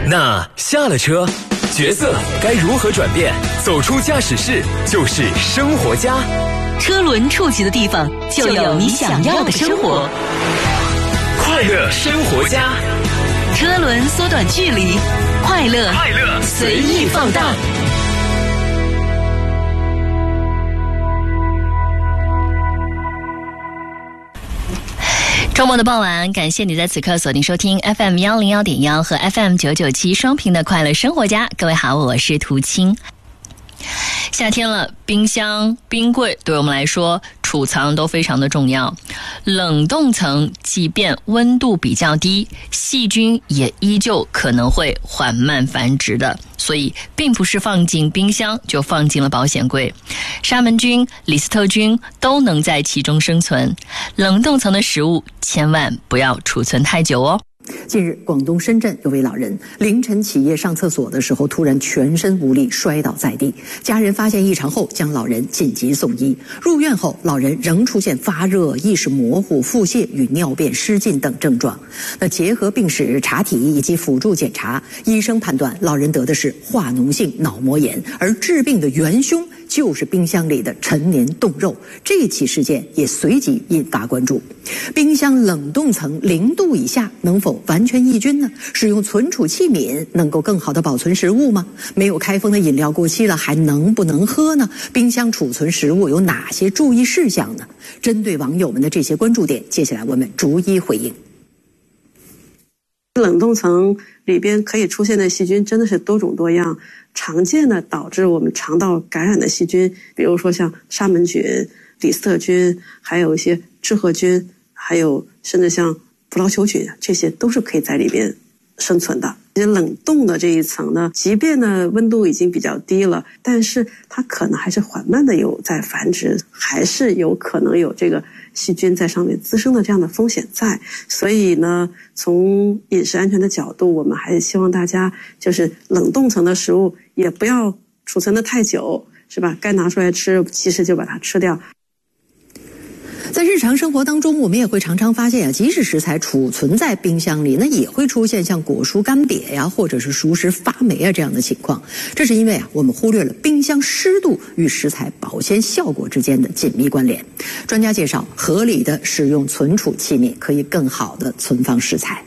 那下了车，角色该如何转变？走出驾驶室就是生活家。 车轮触及的地方，就有你想要的生活。 快乐生活家， 车轮缩短距离，快乐随意放大。周末的傍晚，感谢你在此刻锁定收听 FM 101.1和 FM 997双屏的快乐生活家。各位好，我是涂青。夏天了，冰箱、冰柜对我们来说储藏都非常的重要。冷冻层即便温度比较低，细菌也依旧可能会缓慢繁殖的，所以并不是放进冰箱就放进了保险柜。沙门菌、李斯特菌都能在其中生存。冷冻层的食物千万不要储存太久哦。 近日，广东深圳有位老人凌晨起夜上厕所的时候，突然全身无力摔倒在地。家人发现异常后，将老人紧急送医。入院后，老人仍出现发热、意识模糊、腹泻与尿便失禁等症状。那结合病史、查体以及辅助检查，医生判断老人得的是化脓性脑膜炎，而致病的元凶就是冰箱里的陈年冻肉。这起事件也随即引发关注。冰箱冷冻层0度以下能否完全抑菌呢？使用存储器皿能够更好的保存食物吗？没有开封的饮料过期了还能不能喝呢？冰箱储存食物有哪些注意事项呢？针对网友们的这些关注点，接下来我们逐一回应。 冷冻层里边可以出现的细菌真的是多种多样，常见的导致我们肠道感染的细菌，比如说像沙门菌、李斯特菌，还有一些致褐菌，还有甚至像葡萄球菌，这些都是可以在里边生存的。冷冻的这一层呢，即便呢温度已经比较低了，但是它可能还是缓慢的有在繁殖，还是有可能有这个细菌在上面滋生的这样的风险在。所以呢，从饮食安全的角度，我们还是希望大家就是冷冻层的食物也不要储存的太久，是吧？该拿出来吃，及时就把它吃掉。 在日常生活当中，我们也会常常发现即使食材储存在冰箱里，那也会出现像果蔬干瘪呀，或者是熟食发霉啊这样的情况。这是因为我们忽略了冰箱湿度与食材保鲜效果之间的紧密关联。专家介绍，合理的使用存储器皿可以更好的存放食材。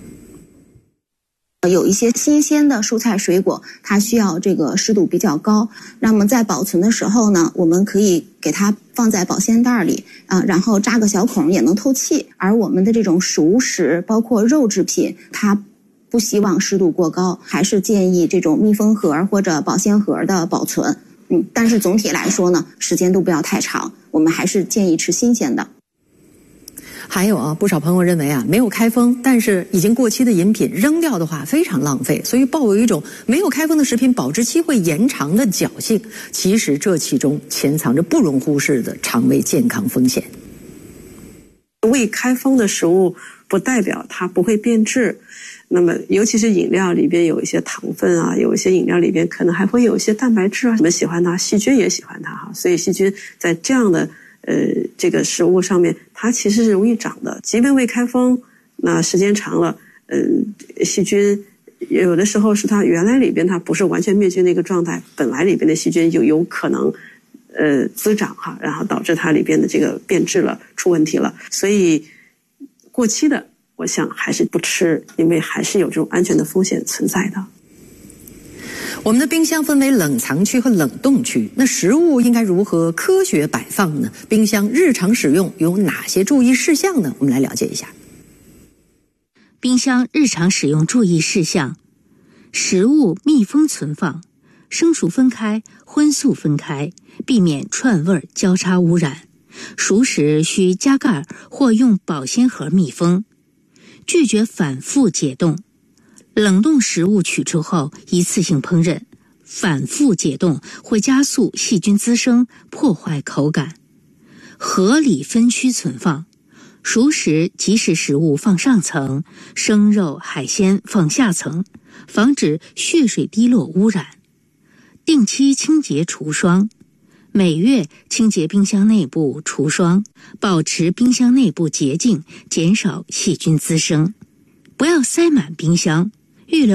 有一些新鲜的蔬菜水果，它需要这个湿度比较高，那么在保存的时候呢，我们可以给它放在保鲜袋里然后扎个小孔也能透气。而我们的这种熟食包括肉制品，它不希望湿度过高，还是建议这种密封盒或者保鲜盒的保存。但是总体来说呢，时间都不要太长，我们还是建议吃新鲜的。 还有不少朋友认为没有开封但是已经过期的饮品扔掉的话非常浪费，所以抱有一种没有开封的食品保质期会延长的侥幸。其实这其中潜藏着不容忽视的肠胃健康风险。 未开封的食物不代表它不会变质，那么尤其是饮料里边有一些糖分啊，有一些饮料里边可能还会有一些蛋白质啊，我们喜欢它，细菌也喜欢它所以细菌在这样的这个食物上面，它其实是容易长的。即便未开封，那时间长了，细菌有的时候是它原来里边它不是完全灭菌的一个状态，本来里边的细菌就有可能滋长然后导致它里边的这个变质了，出问题了。所以过期的，我想还是不吃，因为还是有这种安全的风险存在的。 我们的冰箱分为冷藏区和冷冻区，那食物应该如何科学摆放呢？冰箱日常使用有哪些注意事项呢？我们来了解一下。 冰箱日常使用注意事项：食物密封存放，生熟分开，荤素分开，避免串味交叉污染。熟食需加盖或用保鲜盒密封，拒绝反复解冻。冷冻食物取出后一次性烹饪，反复解冻会加速细菌滋生，破坏口感。合理分区存放，熟食、即食食物放上层，生肉、海鲜放下层，防止血水滴落污染。定期清洁除霜，每月清洁冰箱内部除霜，保持冰箱内部洁净，减少细菌滋生。不要塞满冰箱，预留